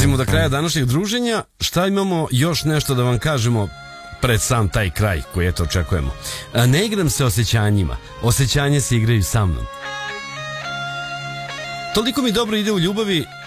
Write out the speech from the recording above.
dolazimo do kraja današnjeg druženja. Šta imamo još nešto da vam kažemo pred sam taj kraj koji eto očekujemo? Ne igram se osjećanjima, osjećanje se igraju sa mnom. Toliko mi dobro ide u ljubavi